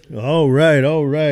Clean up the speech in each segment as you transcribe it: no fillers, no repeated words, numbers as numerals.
All right,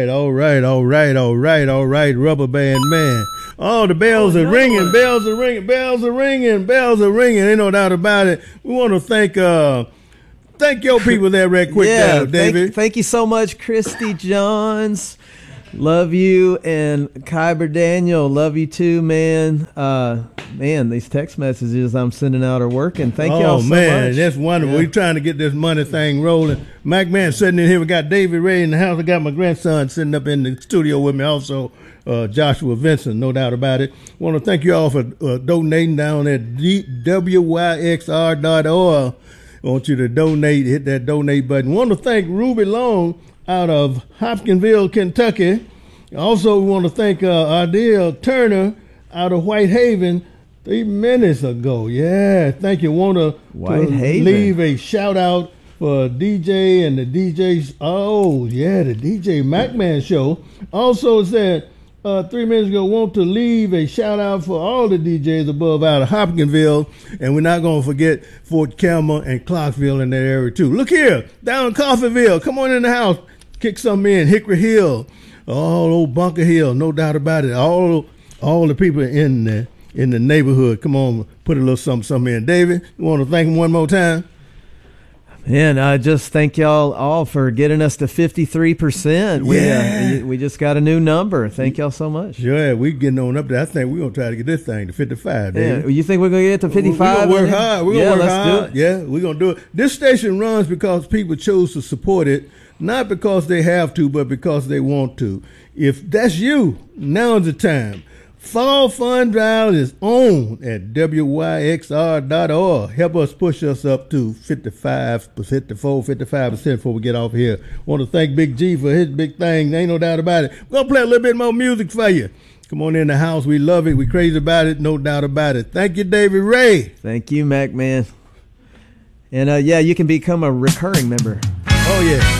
Rubber Band Man. Oh, the bells are ringing, bells are ringing, bells are ringing, bells are ringing. Ain't no doubt about it. We want to thank your people there right quick, David. Thank you so much, Christy Johns. Love you, and Kyber Daniel, love you too, man. Man, these text messages I'm sending out are working. Thank y'all so much. Oh, man, that's wonderful. We're trying to get this money thing rolling. Mac Man sitting in here. We got David Ray in the house. I got my grandson sitting up in the studio with me also, Joshua Vincent, no doubt about it. Want to thank you all for donating down at wyxr.org. I want you to donate, hit that donate button. Want to thank Ruby Long out of Hopkinsville, Kentucky. Also, we want to thank Ardell Turner out of Whitehaven 3 minutes ago. Yeah, thank you. Want to leave a shout out for DJ and the DJs. Oh, yeah, the DJ MacMan show. Also said 3 minutes ago, want to leave a shout out for all the DJs above out of Hopkinsville. And we're not going to forget Fort Campbell and Clarksville in that area too. Look here, down in Coffeyville. Come on in the house. Kick something in. Hickory Hill. All old Bunker Hill, no doubt about it. All the people in the neighborhood. Come on, put a little something in. David, you want to thank him one more time? Man, I just thank y'all all for getting us to 53%. We just got a new number. Thank y'all so much. Yeah, we getting on up there. I think we're going to try to get this thing to 55. Yeah, you think we're going to get to 55? We're going to work hard. We're going to work hard. Do it. Yeah, we're going to do it. This station runs because people chose to support it, not because they have to, but because they want to. If that's you, now's the time. Fall Fund Drive is on at wyxr.org. Help us push us up to 55% before we get off here. Want to thank Big G for his big thing. Ain't no doubt about it. We're going to play a little bit more music for you. Come on in the house. We love it. We crazy about it. No doubt about it. Thank you, David Ray. Thank you, Mac Man. And, you can become a recurring member. Oh, yeah.